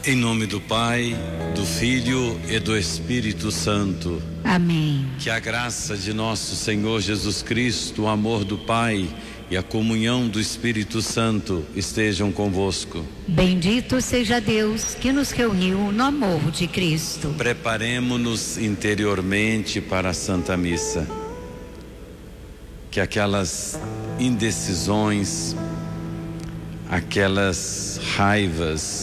Em nome do Pai, do Filho e do Espírito Santo. Amém. Que a graça de nosso Senhor Jesus Cristo, o amor do Pai e a comunhão do Espírito Santo estejam convosco. Bendito seja Deus que nos reuniu no amor de Cristo. Preparemo-nos interiormente para a Santa Missa. Que aquelas indecisões, aquelas raivas,